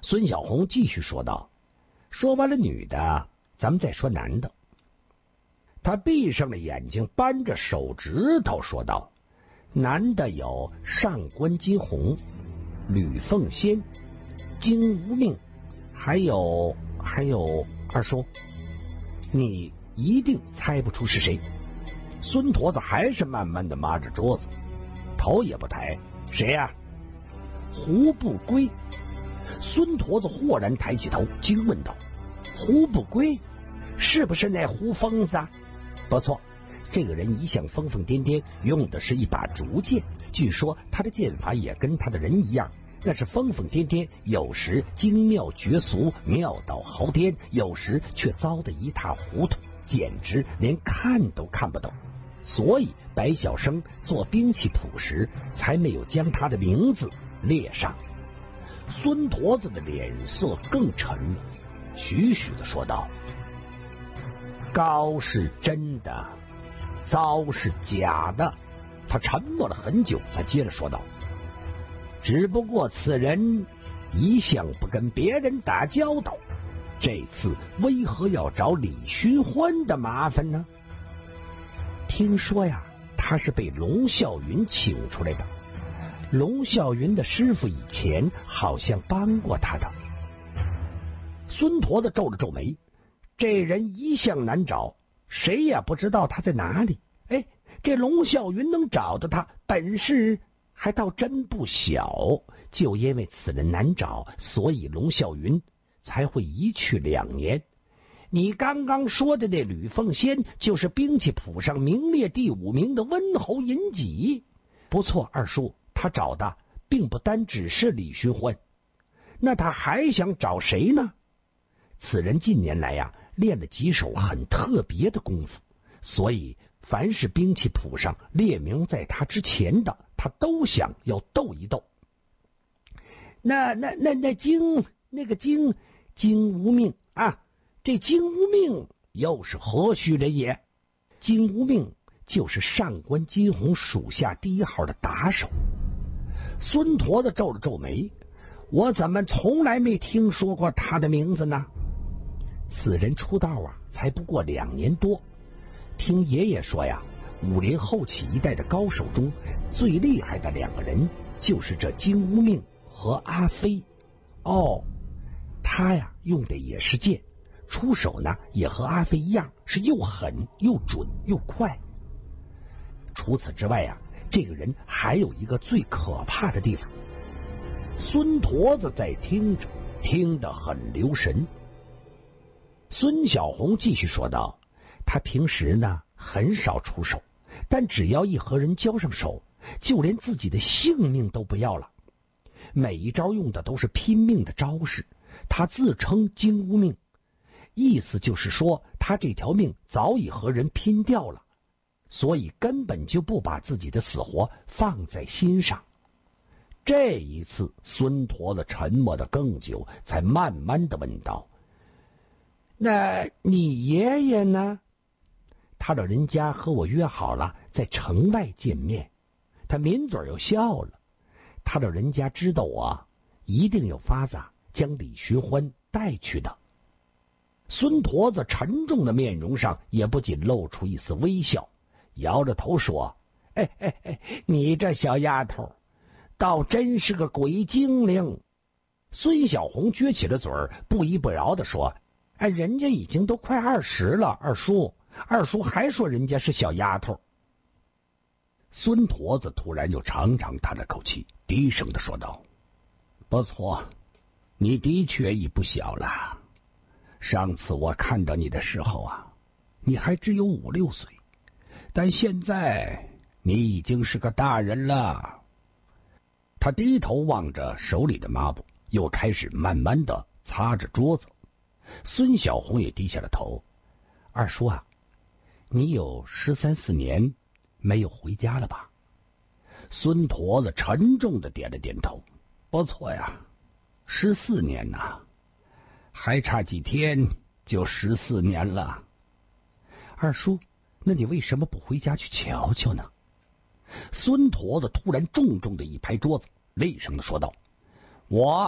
孙小红继续说道：“说完了女的，咱们再说男的。”他闭上了眼睛，扳着手指头说道：“男的有上官金鸿、吕凤仙、金无命，还有二叔，你一定猜不出是谁。”孙驼子还是慢慢的抹着桌子，头也不抬：“谁呀？”“胡不归。”孙驼子豁然抬起头，惊问道：“胡不归，是不是那胡疯子啊？”“不错，这个人一向疯疯癫癫，用的是一把竹剑，据说他的剑法也跟他的人一样，那是疯疯癫癫，有时精妙绝俗，妙到毫巅，有时却糟得一塌糊涂，简直连看都看不懂。所以白晓生做兵器谱时才没有将他的名字列上。”孙驼子的脸色更沉了，徐徐地说道：“高是真的，糟是假的。”他沉默了很久，才接着说道：“只不过此人一向不跟别人打交道，这次为何要找李寻欢的麻烦呢？”“听说呀，他是被龙啸云请出来的。龙啸云的师傅以前好像帮过他的。”孙驼子皱了皱眉：“这人一向难找，谁也不知道他在哪里。这龙啸云能找到他，本事还倒真不小。就因为此人难找，所以龙啸云才会一去2年。你刚刚说的那吕凤仙，就是兵器谱上名列第5名的温侯尹己。不错，二叔，他找的并不单只是李寻欢，那他还想找谁呢？此人近年来呀，练了几手很特别的功夫，所以凡是兵器谱上列名在他之前的，他都想要斗一斗。那金无命啊，这金无命又是何许人也？”“金无命就是上官金鸿属下第1号的打手。”孙驼子皱了皱眉：“我怎么从来没听说过他的名字呢？”“此人出道啊，才不过2年多。听爷爷说呀，武林后起一代的高手中最厉害的2个人，就是这金无命和阿飞。哦，他呀用的也是剑，出手呢也和阿飞一样，是又狠又准又快。除此之外呀，这个人还有一个最可怕的地方。”孙驼子在听着，听得很留神。孙小红继续说道：“他平时呢很少出手，但只要一和人交上手，就连自己的性命都不要了。每一招用的都是拼命的招式。他自称金无命，意思就是说他这条命早已和人拼掉了，所以根本就不把自己的死活放在心上。”这一次孙驼子沉默得更久，才慢慢地问道：“那你爷爷呢？”“他老人家和我约好了在城外见面。”他抿嘴又笑了。他老人家知道我一定有法子将李寻欢带去的。孙驼子沉重的面容上也不仅露出一丝微笑，摇着头说：“你这小丫头倒真是个鬼精灵。”孙小红撅起了嘴儿，不依不饶地说：“人家已经都快20了，二叔还说人家是小丫头。”孙驼子突然又长长叹了口气，低声地说道：“不错，你的确已不小了。上次我看到你的时候啊，你还只有5、6岁，但现在你已经是个大人了。”他低头望着手里的抹布，又开始慢慢地擦着桌子。孙小红也低下了头：“二叔啊，你有13、14年没有回家了吧？”孙驼子沉重地点了点头：“不错呀，14年呐，还差几天就14年了。”“二叔，那你为什么不回家去瞧瞧呢？”孙驼子突然重重地一拍桌子，厉声地说道：“我